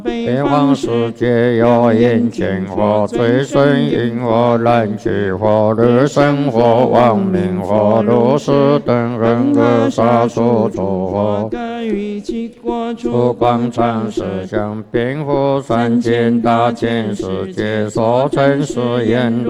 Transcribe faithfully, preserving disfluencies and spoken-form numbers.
北方世界有引擎火、追顺引火、燃气火、日生火、亡命火、如是等人格杀所作火。出广禅师向辩护三界大千世界所成实言